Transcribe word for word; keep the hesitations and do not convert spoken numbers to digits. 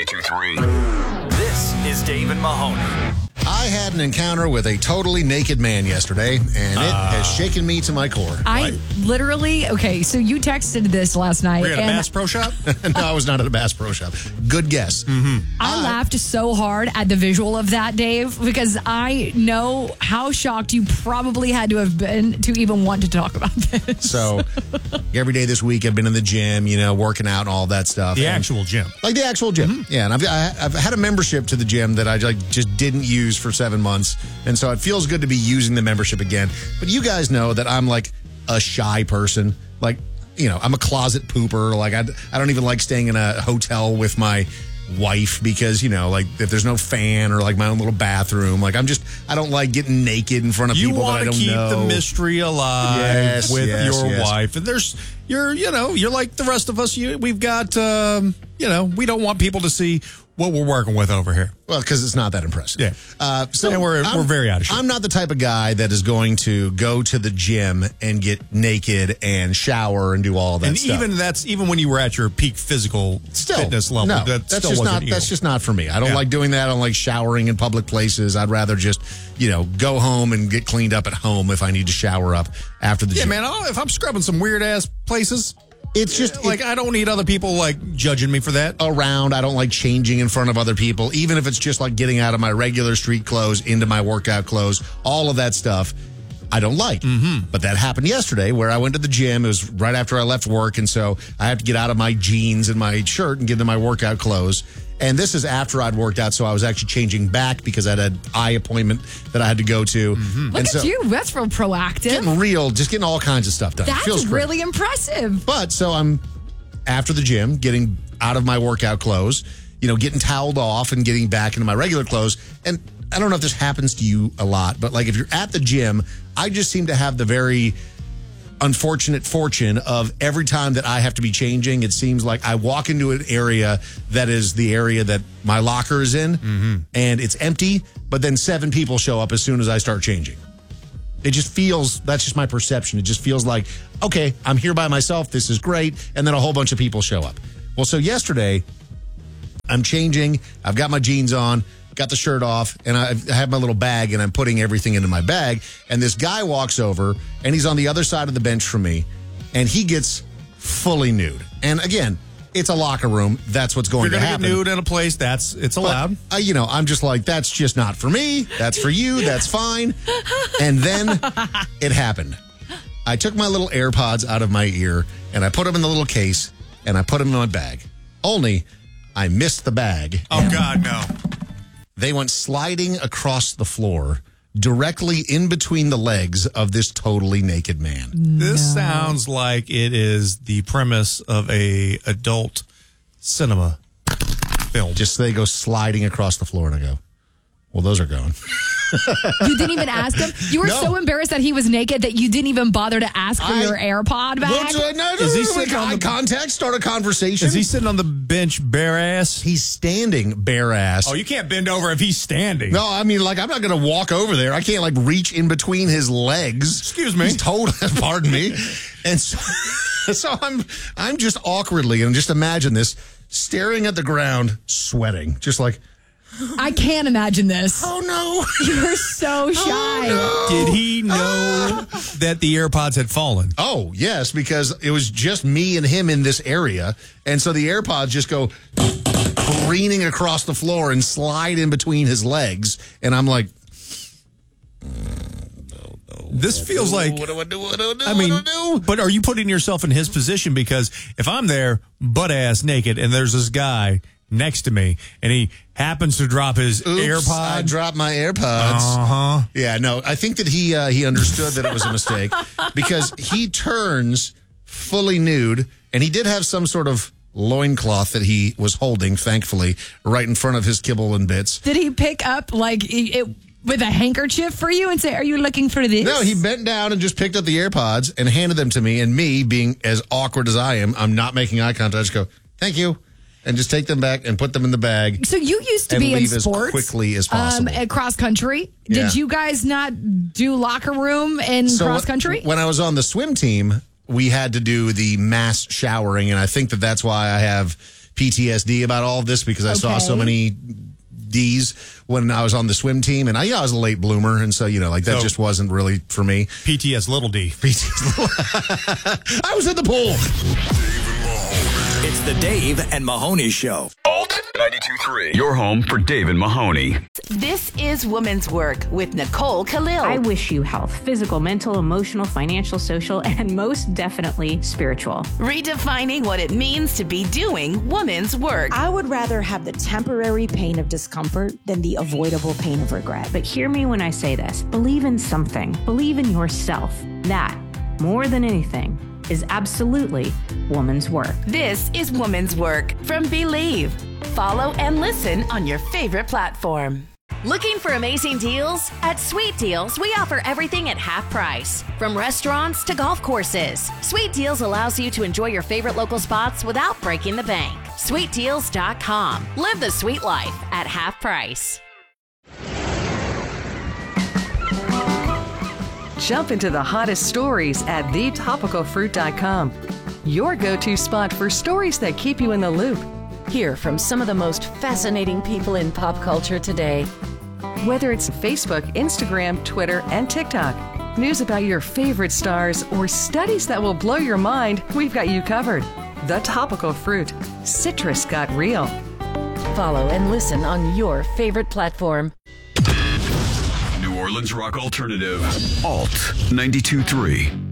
two three. This is Dave and Mahoney. I had an encounter with a totally naked man yesterday, and it Uh, has shaken me to my core. I literally, okay, so you texted this last night. Were you at a and Bass Pro Shop? No, I was not at a Bass Pro Shop. Good guess. Mm-hmm. I laughed so hard at the visual of that, Dave, because I know how shocked you probably had to have been to even want to talk about this. So every day this week, I've been in the gym, you know, working out and all that stuff. The And- actual gym. Like the actual gym. Mm-hmm. Yeah, and I've, I, I've had a membership to the gym that I like just didn't use for seven months. And so it feels good to be using the membership again. But you guys know that I'm like a shy person. Like, you know, I'm a closet pooper. Like, I, I don't even like staying in a hotel with my wife because, you know, like if there's no fan or like my own little bathroom, like I'm just, I don't like getting naked in front of You people that I want to don't keep know. the mystery alive Yes, with yes, your yes. wife. And there's, you're, you know, you're like the rest of us. You, we've got, um, you know, we don't want people to see what we're working with over here. Well, because it's not that impressive. Yeah. Uh, so And we're- I'm- we're very out of shape. I'm not the type of guy that is going to go to the gym and get naked and shower and do all that And stuff. even that's even when you were at your peak physical Still, fitness level. no, that that's still just wasn't not. you. That's just not for me. I don't Yeah. like doing that. I don't like showering in public places. I'd rather just, you know, go home and get cleaned up at home if I need to shower up after the Yeah, gym. man. I don't, if I'm scrubbing some weird ass places, It's just like it- I don't need other people like judging me for that. around. I don't like changing in front of other people, even if it's just like getting out of my regular street clothes into my workout clothes. All of that stuff I don't like. Mm-hmm. But that happened yesterday where I went to the gym. It was right after I left work. And so I have to get out of my jeans and my shirt and get into my workout clothes. And this is after I'd worked out. So I was actually changing back because I had an eye appointment that I had to go to. Mm-hmm. Look and at so you. That's real proactive. Getting real, just getting all kinds of stuff done. That's Feels great. really impressive. But so I'm after the gym, getting out of my workout clothes, you know, getting toweled off and getting back into my regular clothes. And I don't know if this happens to you a lot, but like if you're at the gym, I just seem to have the very unfortunate fortune of every time that I have to be changing, it seems like I walk into an area that is the area that my locker is in, Mm-hmm. and it's empty, but then seven people show up as soon as I start changing. It just feels, that's just my perception. It just feels like, okay, I'm here by myself. This is great. And then a whole bunch of people show up. Well, so yesterday, I'm changing. I've got my jeans on, got the shirt off, and I I have my little bag, and I'm putting everything into my bag. And this guy walks over, and he's on the other side of the bench from me, and he gets fully nude. And again, it's a locker room. That's what's going If you're to gonna happen. get nude in a place, that's it's But, allowed. uh, you know, I'm just like, that's just not for me. That's for you. That's fine. And then it happened. I took my little AirPods out of my ear and I put them in the little case and I put them in my bag. Only I missed the bag. Oh God, no. They went sliding across the floor directly in between the legs of this totally naked man. This sounds like it is the premise of a adult cinema film. Just they go sliding across the floor and I go, well, those are gone. You didn't even ask him? You were No. so embarrassed that he was naked that you didn't even bother to ask for I- your AirPod back? What's, uh, no, Is he like sitting on eye the- contact? Start a conversation. Is he sitting on the bench bare ass? He's standing bare ass. Oh, you can't bend over if he's standing. No, I mean, like, I'm not going to walk over there. I can't, like, reach in between his legs. Excuse me. He's told, pardon me. And so, so I'm, I'm just awkwardly, and just imagine this, staring at the ground, sweating, just like, I can't imagine this. oh no. You're so shy. Did he know that the AirPods had fallen? Oh, yes, because it was just me and him in this area. And so the AirPods just go careening across the floor and slide in between his legs. And I'm like, This feels like, what do I do? What do I do? I mean, what do I do? but are you putting yourself in his position? Because if I'm there butt ass naked and there's this guy next to me and he happens to drop his Oops, AirPod. I dropped my AirPods. Uh-huh. Yeah, no, I think that he uh, he understood that it was a mistake because he turns fully nude, and he did have some sort of loincloth that he was holding, thankfully, right in front of his kibble and bits. Did he pick up like it with a handkerchief for you and say, "Are you looking for this?" No, he bent down and just picked up the AirPods and handed them to me, and me, being as awkward as I am, I'm not making eye contact. I just go, thank you, and just take them back and put them in the bag. So you used to And be in leave as sports quickly as possible. Um, at cross country. Yeah. Did you guys not do locker room in So cross when- country? When I was on the swim team, we had to do the mass showering, and I think that that's why I have P T S D about all of this because I Okay. saw so many D's when I was on the swim team, and I, yeah, I was a late bloomer, and so you know, like that So- just wasn't really for me. P T S little d. I was in the pool. It's the Dave and Mahoney Show. Alt ninety-two point three. Your home for Dave and Mahoney. This is Woman's Work with Nicole Khalil. I wish you health, physical, mental, emotional, financial, social, and most definitely spiritual. Redefining what it means to be doing woman's work. I would rather have the temporary pain of discomfort than the avoidable pain of regret. But hear me when I say this. Believe in something. Believe in yourself. That, more than anything, is absolutely woman's work. This is Woman's Work from Believe. Follow and listen on your favorite platform. Looking for amazing deals? At Sweet Deals, we offer everything at half price. From restaurants to golf courses, Sweet Deals allows you to enjoy your favorite local spots without breaking the bank. sweet deals dot com. Live the sweet life at half price. Jump into the hottest stories at the topical fruit dot com. Your go-to spot for stories that keep you in the loop. Hear from some of the most fascinating people in pop culture today. Whether it's Facebook, Instagram, Twitter, and TikTok, news about your favorite stars, or studies that will blow your mind, we've got you covered. The Topical Fruit. Citrus got real. Follow and listen on your favorite platform. New Orleans Rock Alternative. Alt ninety-two point three.